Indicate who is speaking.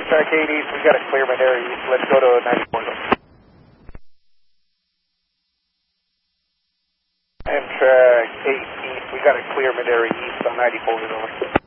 Speaker 1: Amtrak 8 East, we got a clear Madera East. Let's go to 94. Amtrak 8 East, we got a clear Madera East on 94. Over.